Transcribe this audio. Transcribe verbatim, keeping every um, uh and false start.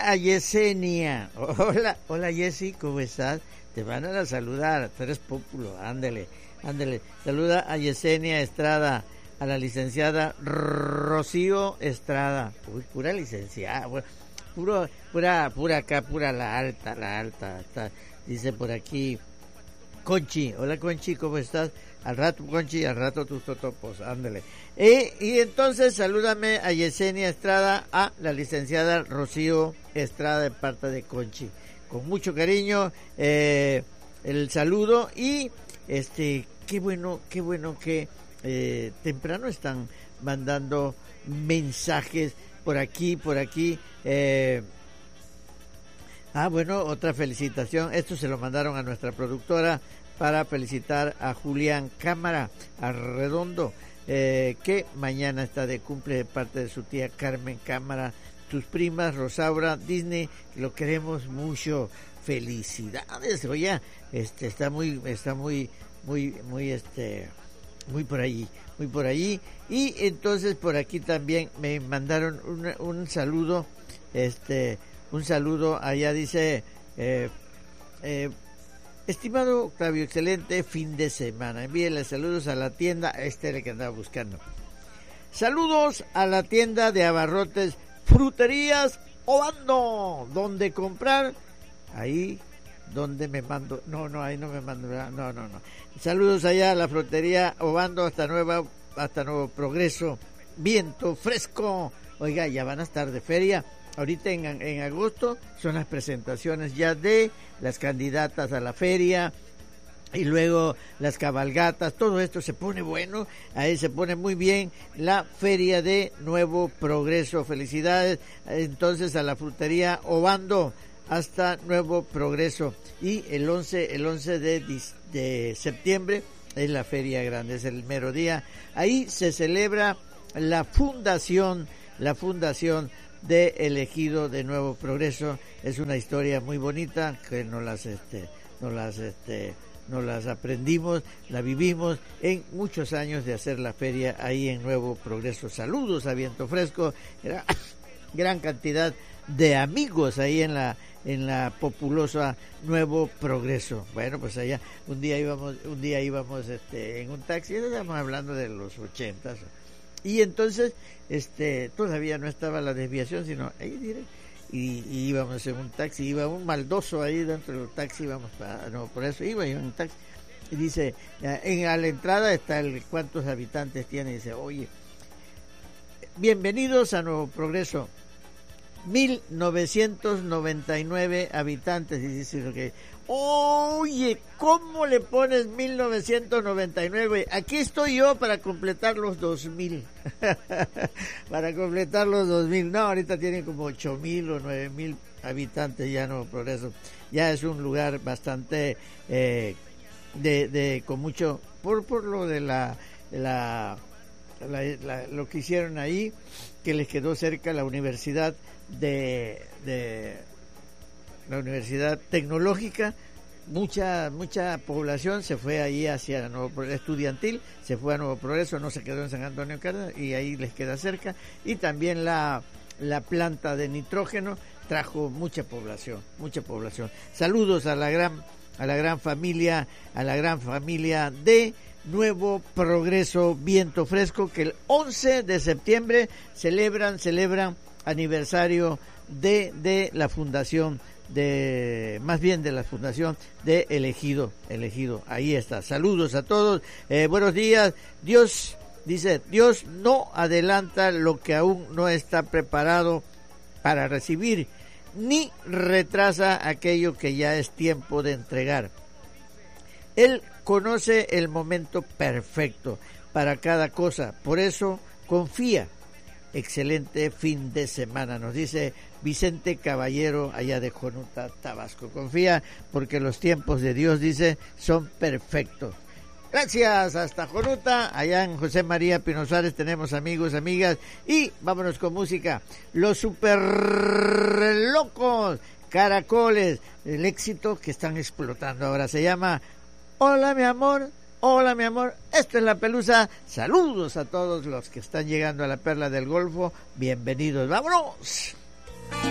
a Yesenia. Hola, hola Yesi, ¿cómo estás? Te van a saludar, tú eres populo, ándele, ándele. Saluda a Yesenia Estrada, a la licenciada Rocío Estrada. Uy, pura licenciada, puro, pura, pura acá, pura la alta, la alta. Está, dice por aquí, Conchi, hola Conchi, ¿cómo estás? Al rato, Conchi, al rato tus totopos, ándale. Y, y entonces, salúdame a Yesenia Estrada, a la licenciada Rocío Estrada, de parte de Conchi. Con mucho cariño, eh, el saludo y, este, qué bueno, qué bueno que eh, temprano están mandando mensajes por aquí, por aquí. Eh, ah, bueno, otra felicitación. Esto se lo mandaron a nuestra productora para felicitar a Julián Cámara Arredondo, eh, que mañana está de cumple de parte de su tía Carmen Cámara, tus primas Rosaura Disney, que lo queremos mucho. Felicidades, oye, este está muy, está muy, muy, muy, este, muy por allí, muy por allí. Y entonces por aquí también me mandaron un, un saludo, este, un saludo allá dice, eh, eh, estimado Octavio, excelente fin de semana. Envíenle saludos a la tienda, este era el que andaba buscando. Saludos a la tienda de abarrotes Fruterías Obando, donde comprar, ahí donde me mando, no, no, ahí no me mando, no, no, no. Saludos allá a la frutería Obando, hasta nueva, hasta Nuevo Progreso, viento fresco. Oiga, ya van a estar de feria. Ahorita en, en agosto son las presentaciones ya de las candidatas a la feria y luego las cabalgatas, todo esto se pone bueno, ahí se pone muy bien la feria de Nuevo Progreso. Felicidades entonces a la frutería Obando hasta Nuevo Progreso. Y el once, el once de, de septiembre es la feria grande, es el mero día. Ahí se celebra la fundación, la fundación de Elegido de Nuevo Progreso. Es una historia muy bonita que no las este no las este no las aprendimos, la vivimos en muchos años de hacer la feria ahí en Nuevo Progreso. Saludos a Viento Fresco, gran, gran cantidad de amigos ahí en la en la populosa Nuevo Progreso. Bueno, pues allá un día íbamos un día íbamos este en un taxi, estamos hablando de los ochentas. Y entonces, este, todavía no estaba la desviación, sino ahí directo. Y, y íbamos en un taxi, iba un maldoso ahí dentro del taxi, íbamos para, no, por eso iba yo en un taxi. Y dice, en, a la entrada está el cuántos habitantes tiene, y dice, oye, bienvenidos a Nuevo Progreso, mil novecientos noventa y nueve habitantes, y dice lo que, oye, ¿cómo le pones mil novecientos noventa y nueve? Aquí estoy yo para completar los dos mil. Para completar los dos mil. No, ahorita tienen como ocho mil o nueve mil habitantes ya Nuevo Progreso. Ya es un lugar bastante eh, de, de con mucho por por lo de la la, la, la lo que hicieron ahí, que les quedó cerca la universidad de de la Universidad Tecnológica. Mucha mucha población se fue ahí hacia Nuevo Progreso, estudiantil, se fue a Nuevo Progreso, no se quedó en San Antonio Cárdenas y ahí les queda cerca. Y también la la planta de nitrógeno trajo mucha población, mucha población. Saludos a la gran a la gran familia, a la gran familia de Nuevo Progreso Viento Fresco, que el once de septiembre celebran celebran aniversario de de la fundación de más bien de la fundación de Elegido, Elegido, ahí está. Saludos a todos, eh, buenos días. Dios dice, Dios no adelanta lo que aún no está preparado para recibir, ni retrasa aquello que ya es tiempo de entregar. Él conoce el momento perfecto para cada cosa, por eso confía. Excelente fin de semana, nos dice Vicente Caballero allá de Jonuta, Tabasco. Confía porque los tiempos de Dios, dice, son perfectos. Gracias, hasta Jonuta, allá en José María Pino Suárez tenemos amigos, amigas, y vámonos con música. Los super locos Caracoles, el éxito que están explotando ahora, se llama Hola mi amor. Hola mi amor, esto es La Pelusa. Saludos a todos los que están llegando a la Perla del Golfo. Bienvenidos, vámonos.